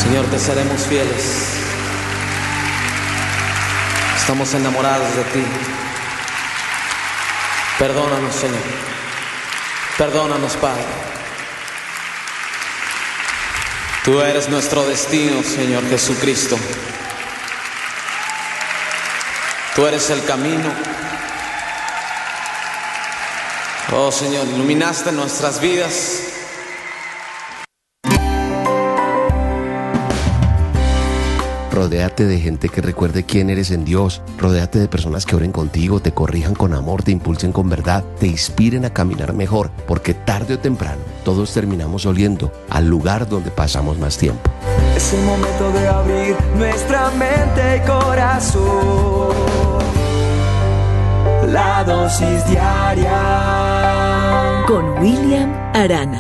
Señor, te seremos fieles. Estamos enamorados de ti. Perdónanos, Señor. Perdónanos, Padre. Tú eres nuestro destino, Señor Jesucristo. Tú eres el camino. Oh, Señor, iluminaste nuestras vidas. Rodéate de gente que recuerde quién eres en Dios. Rodéate de personas que oren contigo, te corrijan con amor, te impulsen con verdad, te inspiren a caminar mejor, porque tarde o temprano todos terminamos oliendo al lugar donde pasamos más tiempo. Es el momento de abrir nuestra mente y corazón. La dosis diaria con William Arana.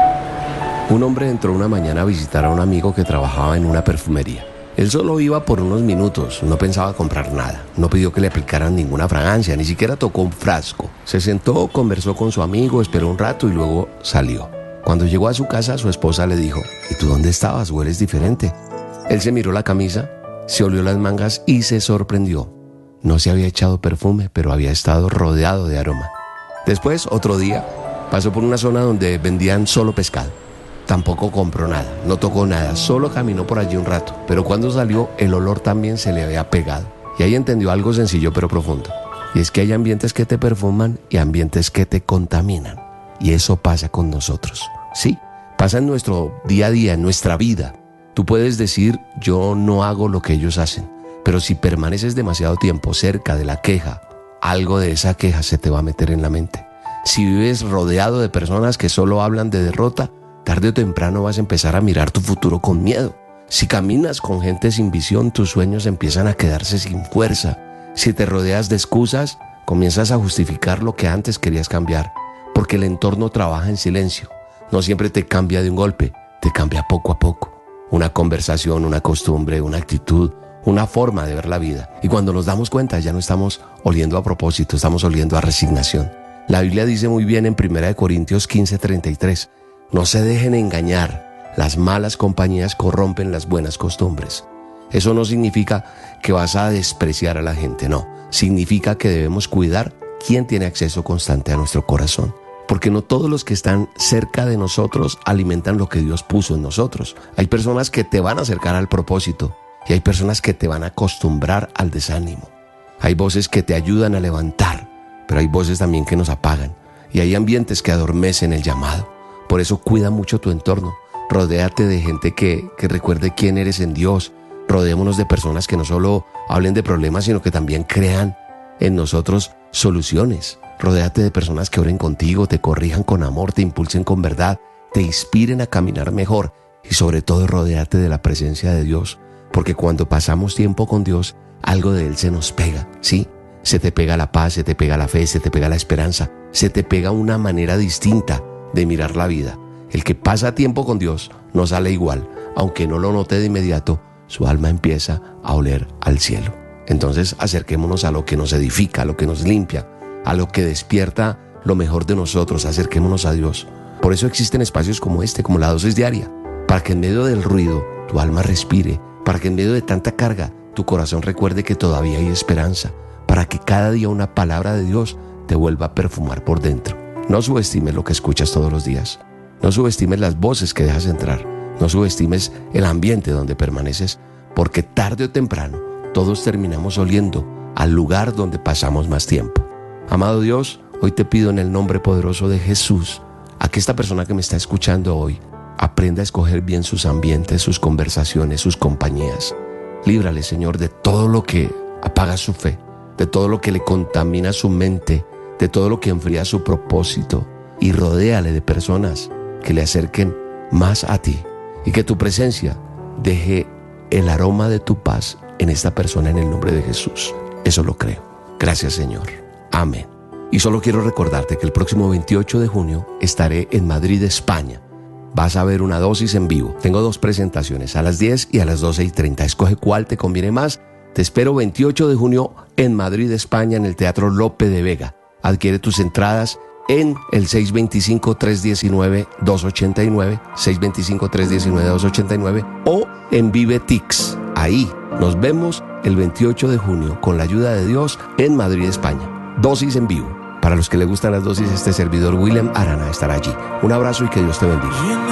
Un hombre entró una mañana a visitar a un amigo que trabajaba en una perfumería. Él solo iba por unos minutos, no pensaba comprar nada, no pidió que le aplicaran ninguna fragancia, ni siquiera tocó un frasco. Se sentó, conversó con su amigo, esperó un rato y luego salió. Cuando llegó a su casa, su esposa le dijo: ¿y tú dónde estabas? ¿Hueles diferente? Él se miró la camisa, se olió las mangas y se sorprendió. No se había echado perfume, pero había estado rodeado de aroma. Después, otro día, pasó por una zona donde vendían solo pescado. Tampoco compró nada, no tocó nada, solo caminó por allí un rato. Pero cuando salió, el olor también se le había pegado. Y ahí entendió algo sencillo pero profundo. Y es que hay ambientes que te perfuman y ambientes que te contaminan. Y eso pasa con nosotros. Sí, pasa en nuestro día a día, en nuestra vida. Tú puedes decir: yo no hago lo que ellos hacen. Pero si permaneces demasiado tiempo cerca de la queja, algo de esa queja se te va a meter en la mente. Si vives rodeado de personas que solo hablan de derrota, tarde o temprano vas a empezar a mirar tu futuro con miedo. Si caminas con gente sin visión, tus sueños empiezan a quedarse sin fuerza. Si te rodeas de excusas, comienzas a justificar lo que antes querías cambiar, porque el entorno trabaja en silencio. No siempre te cambia de un golpe, te cambia poco a poco. Una conversación, una costumbre, una actitud, una forma de ver la vida. Y cuando nos damos cuenta, ya no estamos oliendo a propósito, estamos oliendo a resignación. La Biblia dice muy bien en 1 Corintios 15:33, no se dejen engañar, las malas compañías corrompen las buenas costumbres. Eso no significa que vas a despreciar a la gente, no. Significa que debemos cuidar quién tiene acceso constante a nuestro corazón. Porque no todos los que están cerca de nosotros alimentan lo que Dios puso en nosotros. Hay personas que te van a acercar al propósito y hay personas que te van a acostumbrar al desánimo. Hay voces que te ayudan a levantar, pero hay voces también que nos apagan. Y hay ambientes que adormecen el llamado. Por eso cuida mucho tu entorno. Rodéate de gente que recuerde quién eres en Dios. Rodémonos de personas que no solo hablen de problemas, sino que también crean en nosotros soluciones. Rodéate de personas que oren contigo, te corrijan con amor, te impulsen con verdad, te inspiren a caminar mejor. Y sobre todo, rodéate de la presencia de Dios. Porque cuando pasamos tiempo con Dios, algo de Él se nos pega, ¿sí? Se te pega la paz, se te pega la fe, se te pega la esperanza, se te pega una manera distinta de mirar la vida. El que pasa tiempo con Dios no sale igual. Aunque no lo note de inmediato, su alma empieza a oler al cielo. Entonces acerquémonos a lo que nos edifica, a lo que nos limpia, a lo que despierta lo mejor de nosotros. Acerquémonos a Dios. Por eso existen espacios como este, como la dosis diaria, para que en medio del ruido tu alma respire, para que en medio de tanta carga tu corazón recuerde que todavía hay esperanza, para que cada día una palabra de Dios te vuelva a perfumar por dentro. No subestimes lo que escuchas todos los días. No subestimes las voces que dejas entrar. No subestimes el ambiente donde permaneces, porque tarde o temprano todos terminamos oliendo al lugar donde pasamos más tiempo. Amado Dios, hoy te pido en el nombre poderoso de Jesús, a que esta persona que me está escuchando hoy aprenda a escoger bien sus ambientes, sus conversaciones, sus compañías. Líbrale, Señor, de todo lo que apaga su fe, de todo lo que le contamina su mente, de todo lo que enfría su propósito, y rodéale de personas que le acerquen más a ti, y que tu presencia deje el aroma de tu paz en esta persona en el nombre de Jesús. Eso lo creo. Gracias, Señor. Amén. Y solo quiero recordarte que el próximo 28 de junio estaré en Madrid, España. Vas a ver una dosis en vivo. Tengo 2 presentaciones, a las 10 y a las 12:30. Escoge cuál te conviene más. Te espero 28 de junio en Madrid, España, en el Teatro Lope de Vega. Adquiere tus entradas en el 625-319-289, 625-319-289 o en Vivetix. Ahí nos vemos el 28 de junio con la ayuda de Dios en Madrid, España. Dosis en vivo. Para los que les gustan las dosis, este servidor William Arana estará allí. Un abrazo y que Dios te bendiga.